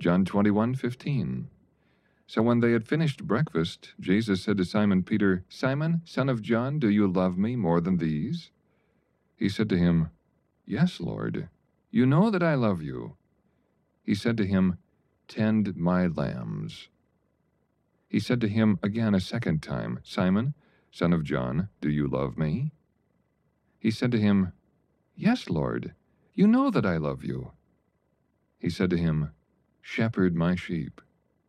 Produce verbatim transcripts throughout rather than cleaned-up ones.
John twenty-one fifteen. So when they had finished breakfast, Jesus said to Simon Peter, "Simon, son of John, do you love me more than these?" He said to him, "Yes, Lord. You know that I love you." He said to him, "Tend my lambs." He said to him again a second time, "Simon, son of John, do you love me?" He said to him, "Yes, Lord. You know that I love you." He said to him, "Shepherd my sheep."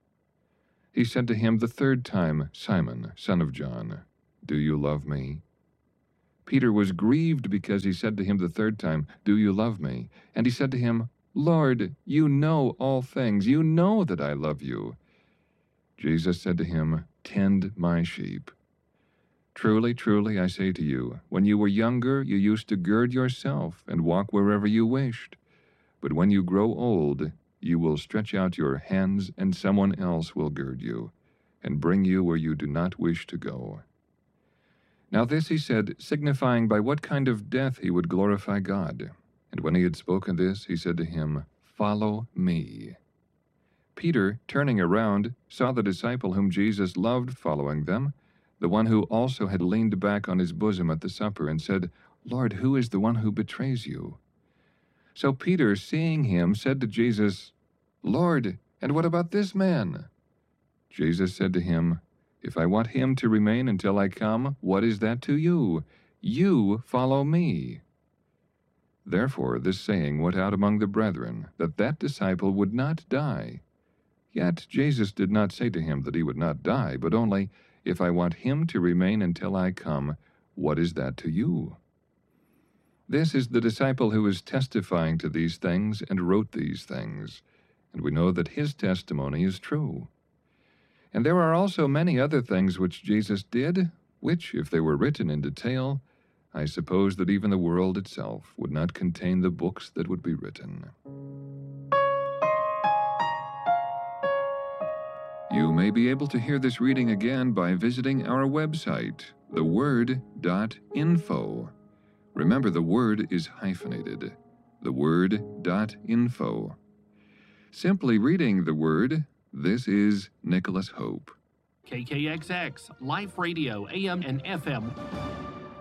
He said to him the third time, "Simon, son of John, do you love me?" Peter was grieved because he said to him the third time, "Do you love me?" And he said to him, "Lord, you know all things. You know that I love you." Jesus said to him, "Tend my sheep. Truly, truly, I say to you, when you were younger, you used to gird yourself and walk wherever you wished. But when you grow old, you will stretch out your hands, and someone else will gird you, and bring you where you do not wish to go." Now this he said, signifying by what kind of death he would glorify God. And when he had spoken this, he said to him, "Follow me." Peter, turning around, saw the disciple whom Jesus loved following them, the one who also had leaned back on his bosom at the supper, and said, "Lord, who is the one who betrays you?" So Peter, seeing him, said to Jesus, "Lord, and what about this man?" Jesus said to him, "If I want him to remain until I come, what is that to you? You follow me." Therefore this saying went out among the brethren, that that disciple would not die. Yet Jesus did not say to him that he would not die, but only, "If I want him to remain until I come, what is that to you?" This is the disciple who is testifying to these things and wrote these things, and we know that his testimony is true. And there are also many other things which Jesus did, which, if they were written in detail, I suppose that even the world itself would not contain the books that would be written. You may be able to hear this reading again by visiting our website, the word dot info. Remember, the word is hyphenated, the word dot info. Simply reading the word, this is Nicholas Hope. K K X X, Life Radio, A M and F M.